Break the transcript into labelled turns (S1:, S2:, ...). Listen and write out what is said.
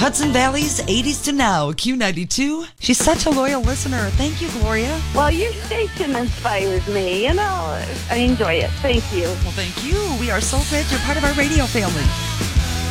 S1: Hudson Valley's 80s to now, Q92. She's such a loyal listener. Thank you, Gloria.
S2: Well, your station inspires me. I enjoy it. Thank you.
S1: Well, thank you. We are so glad you're part of our radio family.